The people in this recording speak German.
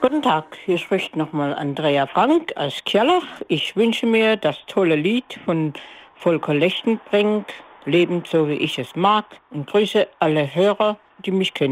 Guten Tag, hier spricht nochmal Andrea Frank aus Kirlach. Ich wünsche mir das tolle Lied von Volker Lechtenbrink, Leben so wie ich es mag, und grüße alle Hörer, die mich kennen.